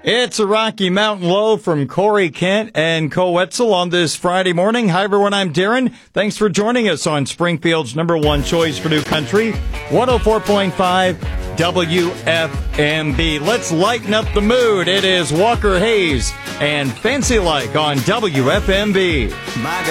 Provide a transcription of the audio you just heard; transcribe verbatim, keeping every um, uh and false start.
It's a Rocky Mountain Low from Corey Kent and Co Wetzel on this Friday morning. Hi, everyone. I'm Darren. Thanks for joining us on Springfield's number one choice for new country, one oh four point five W F M B. Let's lighten up the mood. It is Walker Hayes and Fancy Like on W F M B.